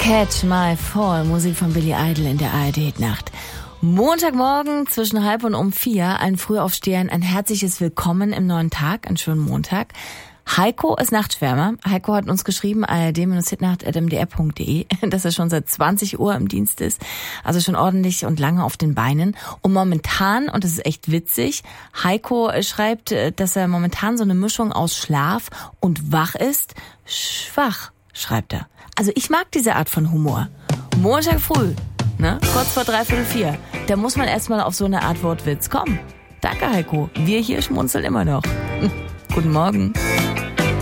Catch My Fall, Musik von Billy Idol in der ARD-Nacht. Montagmorgen zwischen 3:30 und 4, ein Frühaufstehern, ein herzliches Willkommen im neuen Tag, einen schönen Montag. Heiko ist Nachtschwärmer. Heiko hat uns geschrieben, ard-hitnacht@mdr.de, dass er schon seit 20 Uhr im Dienst ist, also schon ordentlich und lange auf den Beinen. Und momentan, und das ist echt witzig, Heiko schreibt, dass er momentan so eine Mischung aus Schlaf und wach ist. Schwach, schreibt er. Also ich mag diese Art von Humor. Montag früh, ne, kurz vor 3:45, da muss man erstmal auf so eine Art Wortwitz kommen. Danke, Heiko. Wir hier schmunzeln immer noch. Guten Morgen.